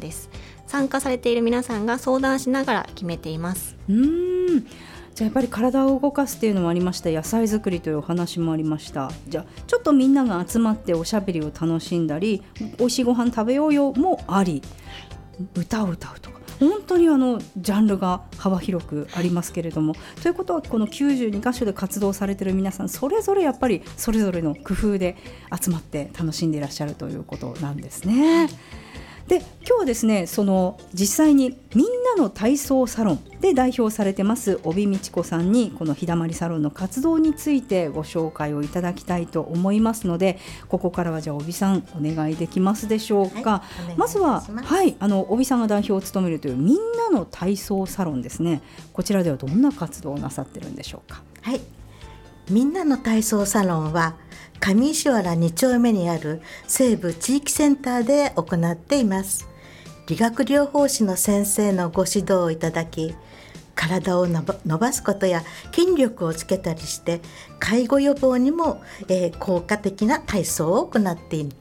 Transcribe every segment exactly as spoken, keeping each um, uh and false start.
です。参加されている皆さんが相談しながら決めています。 うーんじゃあやっぱり体を動かすっていうのもありました。野菜作りというお話もありました。じゃあちょっとみんなが集まっておしゃべりを楽しんだり、おいしいご飯食べようよもあり、歌を歌うとか本当にあのジャンルが幅広くありますけれども、ということはこのきゅうじゅうにかしょで活動されている皆さんそれぞれやっぱりそれぞれの工夫で集まって楽しんでいらっしゃるということなんですね。で今日はですね、その実際にみんなの体操サロンで代表されてます帯道子さんにこの日だまりサロンの活動についてご紹介をいただきたいと思いますので、ここからはじゃあ帯さんお願いできますでしょうか。はい、まずは、はい、あの帯さんが代表を務めるというみんなの体操サロンですね。こちらではどんな活動をなさってるんでしょうか。 はい、みんなの体操サロンは上石原に丁目にある西部地域センターで行っています。理学療法士の先生のご指導をいただき、体を伸ばすことや筋力をつけたりして介護予防にも、えー、効果的な体操を行っています。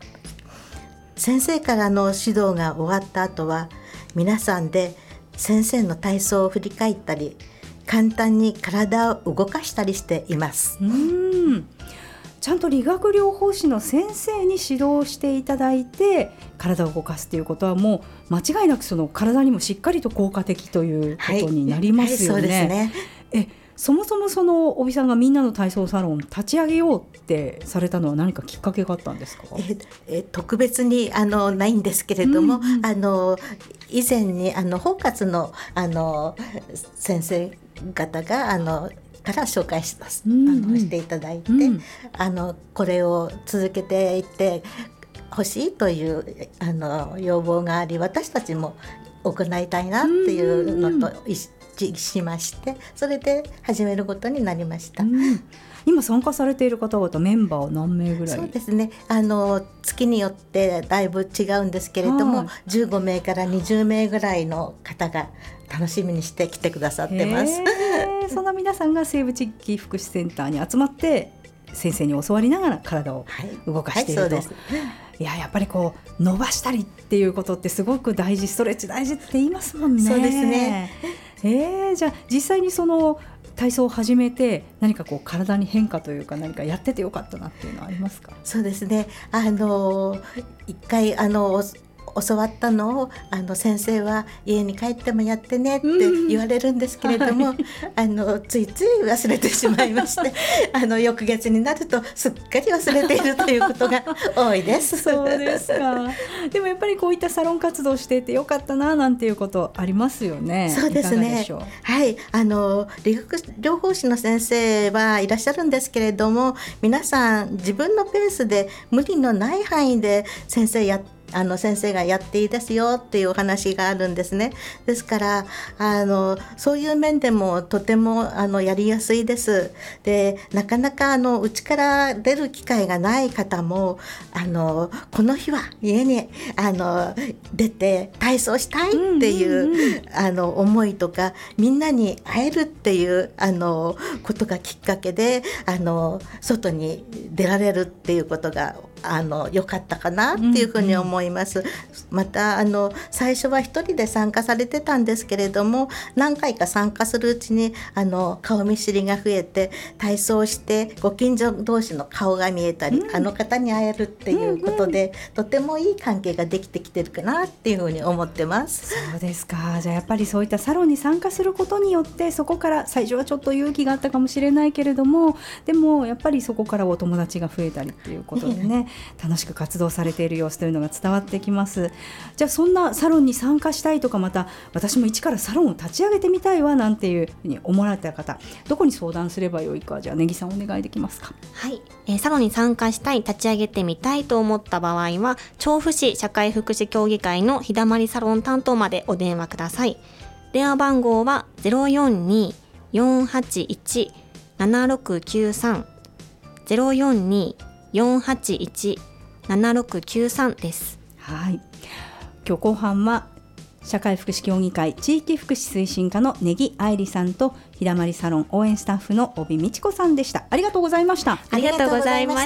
先生からの指導が終わった後は皆さんで先生の体操を振り返ったり、簡単に体を動かしたりしています。 うーんちゃんと理学療法士の先生に指導していただいて体を動かすということはもう間違いなくその体にもしっかりと効果的ということになりますよね。はいはい、そうですね。えそもそもその帯さんがみんなの体操サロン立ち上げようってされたのは何かきっかけがあったんですか。 ええ特別にあのないんですけれども、うんうん、あの以前にあの包括のあの先生方があのから紹介します、うんうん、あのしていただいて、うん、あのこれを続けていってほしいというあの要望があり、私たちも行いたいなっていうのと一致しまして、それで始めることになりました。うん、 今参加されている方々メンバーは何名ぐらい。 そうですね、あの月によってだいぶ違うんですけれども、じゅうごめいからにじゅうめいぐらいの方が楽しみにして来てくださってます。 その皆さんが西部地域福祉センターに集まって先生に教わりながら体を動かしていると、はいはい、そうです。いや、やっぱりこう伸ばしたりっていうことってすごく大事、ストレッチ大事って言いますもんね。 そうですね。 えー、じゃあ実際にその体操を始めて何かこう体に変化というか何かやっててよかったなっていうのはありますか。 そうですね、あの一回あの教わったのをあの先生は家に帰ってもやってねって言われるんですけれども、うん、あのついつい忘れてしまいましてあの翌月になるとすっかり忘れているということが多いです。 そうですか。でもやっぱりこういったサロン活動していてよかったななんていうことありますよね。 そうですね。はい、あの理学療法士の先生はいらっしゃるんですけれども、皆さん自分のペースで無理のない範囲で先生やってあの先生がやっていいですよっていうお話があるんですね。ですからあのそういう面でもとてもあのやりやすいです。でなかなかあの家から出る機会がない方もあのこの日は家にあの出て体操したいっていう、うんうんうん、あの思いとか、みんなに会えるっていうあのことがきっかけであの外に出られるっていうことがあの良かったかなっていうふうに思います。うんうん、またあの最初は一人で参加されてたんですけれども、何回か参加するうちにあの顔見知りが増えて、体操してご近所同士の顔が見えたり、うん、あの方に会えるっていうことで、うんうん、とてもいい関係ができてきてるかなっていうふうに思ってます。 そうですか。じゃあやっぱりそういったサロンに参加することによって、そこから最初はちょっと勇気があったかもしれないけれども、でもやっぱりそこからお友達が増えたりっていうことでね、楽しく活動されている様子というのが伝わってきます。じゃあそんなサロンに参加したいとか、また私も一からサロンを立ち上げてみたいわなんていうふうに思われた方、どこに相談すればよいか、じゃあ根木さんお願いできますか。 はい、えー、サロンに参加したい、立ち上げてみたいと思った場合は、調布市社会福祉協議会の日だまりサロン担当までお電話ください。電話番号は ゼロよんにーよんはちいちななろくきゅうさん ゼロよんにーよんはちいちななろくきゅうさんです。 はい、今日後半は社会福祉協議会地域福祉推進課の根木愛理さんと日だまりサロン応援スタッフの帯道子さんでした。ありがとうございました。 ありがとうございました。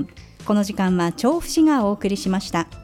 調布市ホットインフォメーション、この時間は調布市がお送りしました。